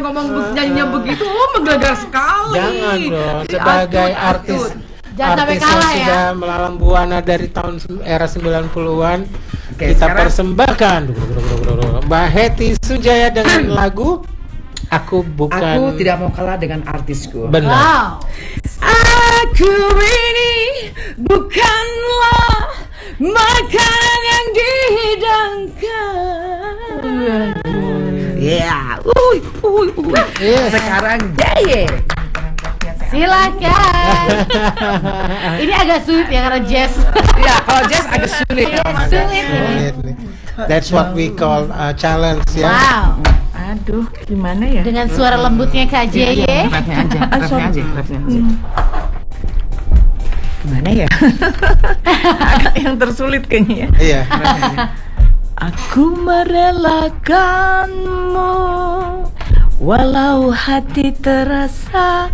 ngomong nyanyinya begitu, menggelegar sekali. Jangan dong, sebagai artis. Jangan sampai Artis yang kalah ya. sudah melalang buana dari tahun era 90-an. Oke, Kita sekarang- persembahkan Mbak Hetty Sunjaya dengan lagu Aku Bukan. Aku tidak mau kalah dengan artisku. Benar. Wow. Aku ini bukanlah makanan yang dihidangkan. Ya, Yes. Sekarang Daye. Silakan. Ini agak sulit ya karena jazz. Ya, kalau jazz agak sulit. Sulit ini. That's what we call challenge ya. Wow. Aduh, gimana ya? Dengan suara lembutnya Kak JY. Rapnya aja. Gimana ya? Agak yang tersulit kayaknya ya. Iya. Aku merelakanmu walau hati terasa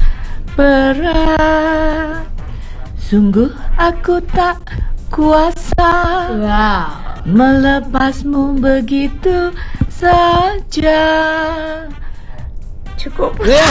berat. Sungguh aku tak kuasa Wow. melepasmu begitu saja. Cukup.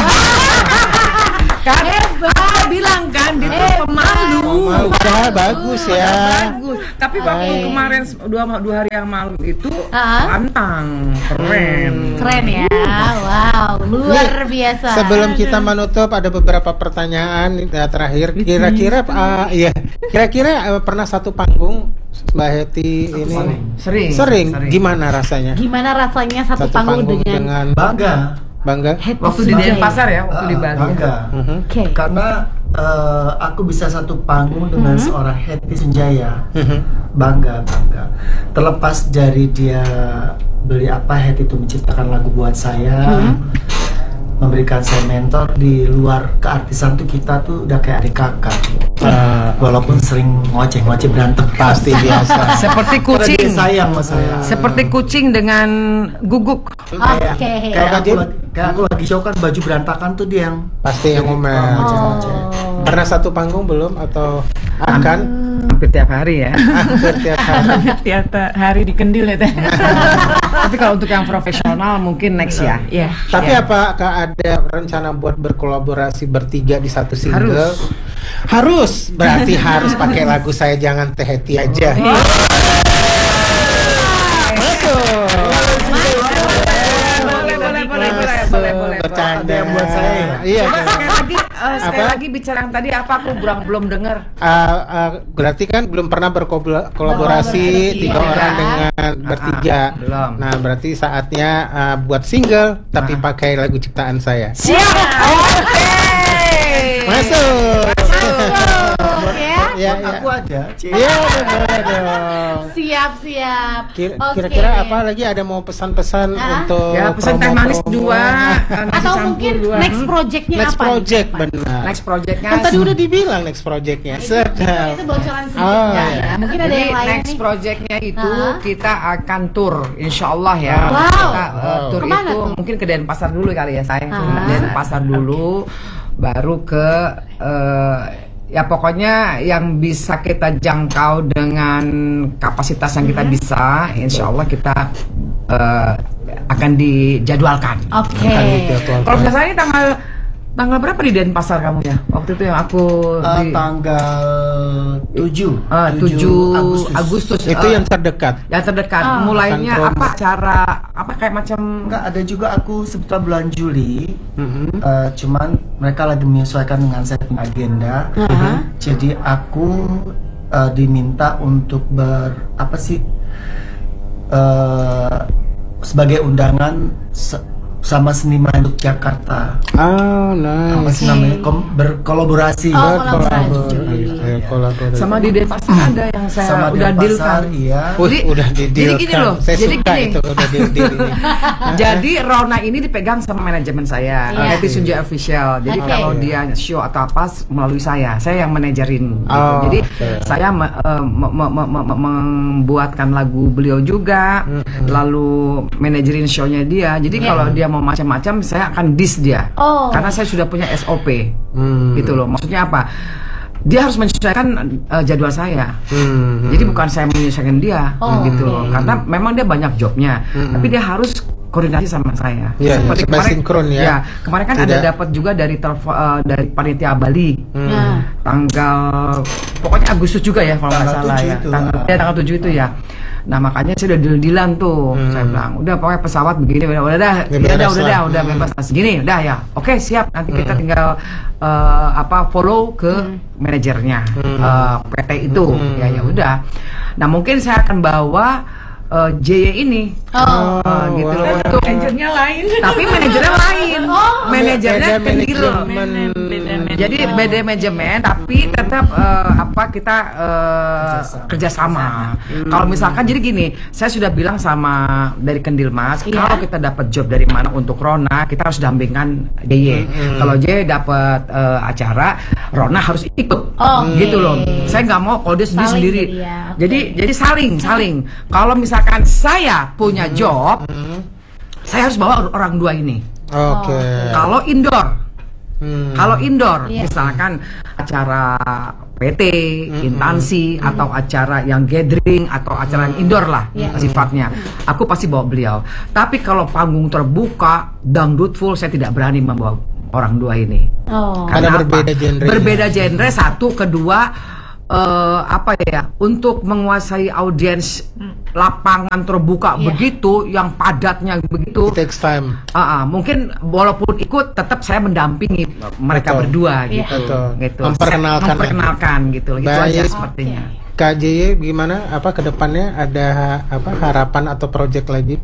Kan hebat, bilang kan dia tuh pemalu. Udah bagus ya. Bagus. Tapi waktu Baik. kemarin dua hari yang malu itu Ah. pantang, keren. Keren ya. Wow, luar biasa. Sebelum kita menutup ada beberapa pertanyaan terakhir. Kira-kira pernah satu panggung Mbak Hetty ini sering. Gimana rasanya? Gimana rasanya satu panggung dengan Bangga. Hetty Waktu di Sunjaya? Denpasar ya, waktu di Bali. Bangga. Oke. Karena aku bisa satu panggung dengan seorang Hetty Sunjaya. Bangga. Terlepas dari dia beli apa, Hetty itu menciptakan lagu buat saya, memberikan saya mentor. Di luar keartisan tuh kita tuh udah kayak adik kakak. Walaupun sering ngoceh-ngoceh berantem Pasti biasa. Seperti Karena dia kucing. sayang sama saya. Seperti kucing dengan guguk. Oke. Kayak aku lagi show kan, baju berantakan tuh dia yang Pasti yang ngomel. ngoceh-ngoceh. Pernah satu panggung belum atau akan? Hampir tiap hari ya. Hampir tiap hari. Tiap hari di kendil ya teh. Tapi kalau untuk yang profesional mungkin next ya. Iya. Tapi apakah ada rencana buat berkolaborasi bertiga di satu single? Harus. Berarti harus pakai lagu Saya Jangan Teh Hetty aja. Boleh. Bercanda. Ada yang buat saya ya? Iya. Sekali lagi bicara yang tadi apa aku belum dengar. Berarti kan belum pernah berkolaborasi Berkolaborasi, tiga iya. orang dengan bertiga. belum. Nah, berarti saatnya buat single tapi pakai lagu ciptaan saya. Siap. Oke. Masuk. Ya. Ya, Aku ada. Iya, boleh dong. Siap. Kira-kira apa lagi, ada mau pesan-pesan untuk Ya, pesan teh manis promo-promo? 2, nasi Atau campur mungkin 2. next projectnya Next apa? project, benar. Next projectnya Kan tadi udah dibilang next projectnya. Sedap. Itu bocoran sedikit Oh, ya. iya. Mungkin ada Jadi yang lain next nih. projectnya itu Hah? kita akan tour, insya Allah ya. Wow. Kita tour Kemana itu tuh? mungkin ke Denpasar dulu kali ya sayang. Hah? Denpasar dulu, baru ke ya pokoknya yang bisa kita jangkau dengan kapasitas yang kita bisa, insya Allah kita akan dijadwalkan. Oke. Kalau biasanya tanggal berapa di Denpasar kamu ya? Waktu itu yang aku di Tanggal 7 Agustus. Itu yang terdekat. Yang terdekat. Mulainya Akan apa cara kayak macam Enggak, ada juga aku sebetulnya bulan Juli. Mhm. Cuman mereka lagi menyesuaikan dengan setting agenda. Jadi aku diminta untuk sebagai undangan sama seniman Yogyakarta. Oh, nice. Namanya berkolaborasi. Kolaborasi. sama di Denpasar ada yang saya Sama udah deal Denpasar, kan. iya. Jadi- Udah jadi di-deal gini kan. loh, Saya jadi suka gini. itu udah deal ini. Jadi Rona ini dipegang sama manajemen saya, Iya. Hetty Sunjaya Official. Jadi Oke. kalau dia show atau apa melalui saya yang manajerin. Gitu. Oh, Jadi oke. saya membuatkan lagu beliau juga, lalu manajerin show-nya dia. Jadi kalau dia mau macam-macam, saya akan diss dia, Oh. karena saya sudah punya SOP, gitu loh. Maksudnya apa? Dia harus menyesuaikan jadwal saya. Jadi bukan saya menyesuaikan dia, gitu loh. Karena memang dia banyak jobnya, tapi dia harus koordinasi sama saya. Iya, Seperti supaya sinkron ya. Ya, kemarin kan Tidak. ada dapat juga dari dari panitia Bali. Nah, Tanggal pokoknya Agustus juga ya kalau nggak Tanggal salah 7 ya. itu. Tanggal 7 itu ya. Nah, makanya saya udah deal-dealan tuh. Saya bilang, udah pokoknya pesawat begini udah dah. Ya, beres lah. Udah bebas segini, udah ya. Oke, siap. Nanti kita tinggal follow ke manajernya PT itu. Ya udah. Nah, mungkin saya akan bawa JY ini. Gitu loh untuk Manajernya lain. tapi manajernya lain. Manajernya Beda kendil. manajemen. Jadi beda manajemen tapi tetap kita kerjasama. Kalau misalkan jadi gini, saya sudah bilang sama dari Kendil Mas, kalau kita dapat job dari mana untuk Rona, kita harus dampingan JY. Kalau JY dapat acara, Rona harus ikut. Gitu loh. Saya nggak mau kalau dia sendiri. Jadi saling. Kalau misalkan saya punya job, saya harus bawa orang dua ini. Oke. Kalau indoor, misalkan acara PT, instansi, atau acara yang gathering, atau acara yang indoor lah sifatnya, aku pasti bawa beliau. Tapi kalau panggung terbuka, dangdut full, saya tidak berani membawa orang dua ini. Karena apa? berbeda genre. Berbeda genre, satu, kedua, untuk menguasai audiens lapangan terbuka begitu, yang padatnya begitu. It takes time. Mungkin walaupun ikut, tetap saya mendampingi mereka Betul. berdua gitu. Betul. Gitu. Memperkenalkan gitu. Itu Baik. aja sepertinya. Kak JY gimana? Apa kedepannya ada harapan atau project lagi?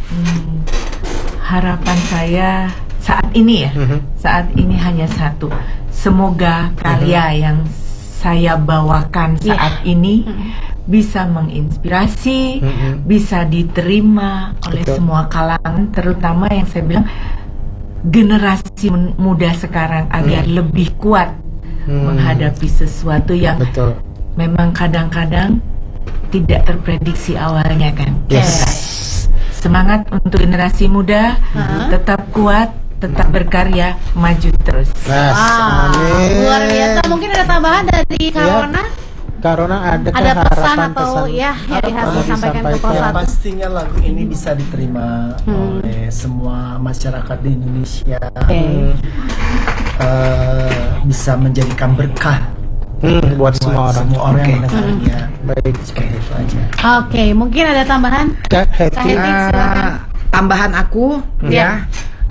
Harapan saya saat ini ya, saat ini hanya satu. Semoga karya yang saya bawakan saat ini bisa menginspirasi, bisa diterima oleh semua kalangan, terutama yang saya bilang generasi muda sekarang agar lebih kuat menghadapi sesuatu yang memang kadang-kadang tidak terprediksi awalnya kan. Semangat untuk generasi muda, tetap kuat, tetap berkarya, maju terus. Amin. luar biasa. Mungkin ada tambahan dari Karona? Karona ada pesan atau yang harus disampaikan ke Yang Posat? pastinya lagu ini bisa diterima oleh semua masyarakat di Indonesia. Bisa menjadikan berkah buat semua orang. Semua orang yang mendengarnya. Baik. Seperti itu aja. Oke, mungkin ada tambahan? Kak Heti. silakan. Tambahan aku ya.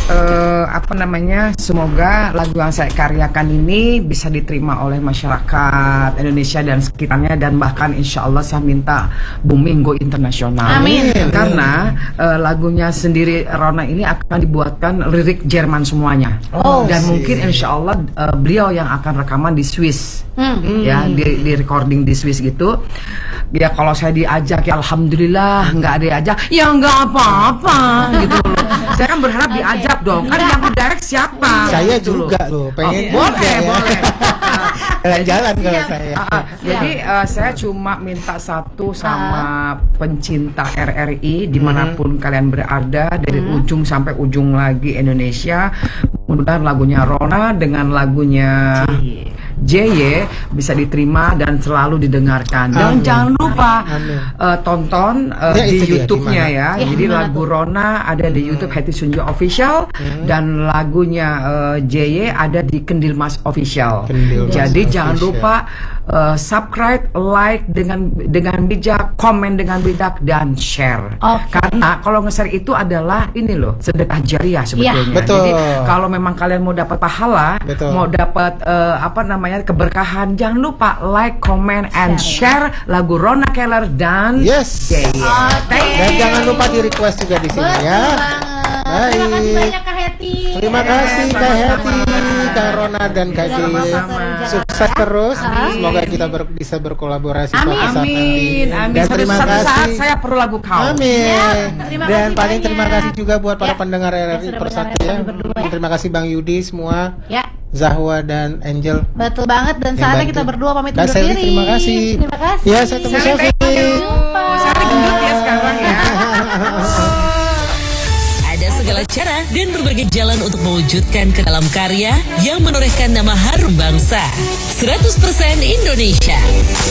Semoga lagu yang saya karyakan ini bisa diterima oleh masyarakat Indonesia dan sekitarnya, dan bahkan insya Allah saya minta booming go internasional. Amin. Karena lagunya sendiri Rona ini akan dibuatkan lirik Jerman semuanya. Dan mungkin insya Allah beliau yang akan rekaman di Swiss. Ya, di recording di Swiss gitu. Ya kalau saya diajak ya alhamdulillah, nggak diajak ya nggak apa-apa gitu loh. Saya kan berharap diajak dong, kan yang direct siapa? Saya gitu juga loh, pengen boleh. Jalan-jalan kalau saya. Jadi saya cuma minta satu sama pencinta RRI dimanapun kalian berada, dari ujung sampai ujung lagi Indonesia, mudah-mudahan lagunya Rona dengan lagunya JY bisa diterima dan selalu didengarkan. Dan jangan lupa tonton di YouTube-nya ya. Jadi lagu Rona ada di YouTube Heti Sunjo Official, dan lagunya JY ada di Kendil Mas Official. Jadi jangan lupa subscribe, like dengan bijak, komen dengan bijak, dan share. Karena kalau nge-share itu adalah ini loh, sedekah jariah sebetulnya. Jadi kalau memang kalian mau dapat pahala, mau dapat keberkahan, jangan lupa like, comment, and share lagu Rona Keller dan JY. Dan jangan lupa di request juga di sini ya. Terima kasih banyak Kak Heti. Terima kasih Kak Heti, Kak Rona, dan Kak JY. Sukses terus. Semoga kita bisa berkolaborasi suatu saat nanti. Dan terima kasih. Saya perlu lagu kau. Amin. kasih Dan paling banyak. terima kasih juga buat para pendengar RRI Persatu ya. Terima kasih Bang Yudi semua. Zahwa dan Angel. Betul banget, dan saatnya kita berdua pamit Kak undur Selly, diri. terima kasih. Terima kasih. Ya, saya tunggu Selly. Saya gendut ya sekarang ya. Ada segala cara dan berbagai jalan untuk mewujudkan ke dalam karya yang menorehkan nama harum bangsa. 100% Indonesia.